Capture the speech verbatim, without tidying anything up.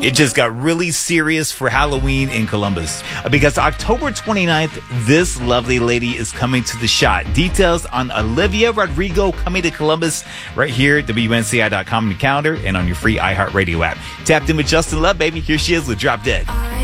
It just got really serious for Halloween in Columbus because October twenty-ninth, this lovely lady is coming to the shot. Details on Olivia Rodrigo coming to Columbus right here at W N C I dot com on your calendar and on your free iHeartRadio app. Tapped in with Justin Love, baby. Here she is with Drop Dead.